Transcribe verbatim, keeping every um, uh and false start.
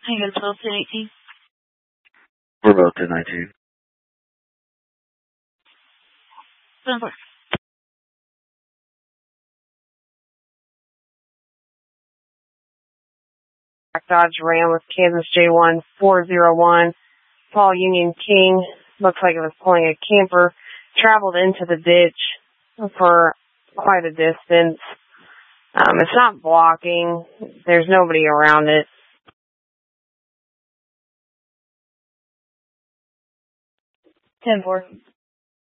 Hang on, twelve ten eighteen. We're about ten nineteen. Number. Dodge Ram with Kansas J one four zero one. Paul Union King, looks like it was pulling a camper, traveled into the ditch for quite a distance. Um, it's not blocking. There's nobody around it. ten four.